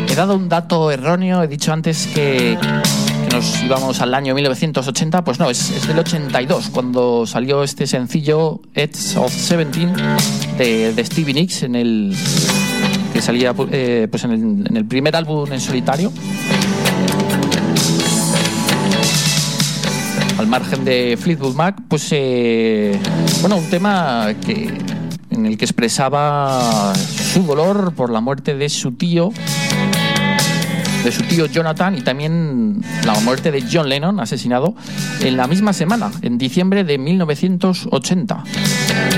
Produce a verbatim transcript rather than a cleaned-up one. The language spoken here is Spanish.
He dado un dato erróneo, he dicho antes que, que nos íbamos al año mil novecientos ochenta, pues no, es, es del ochenta y dos, cuando salió este sencillo Edge of Seventeen de, de Stevie Nicks, en el, que salía eh, pues en, el, en el primer álbum en solitario. Al margen de Fleetwood Mac, pues eh, bueno, un tema que, en el que expresaba su dolor por la muerte de su tío, de su tío Jonathan, y también la muerte de John Lennon, asesinado en la misma semana, en diciembre de mil novecientos ochenta.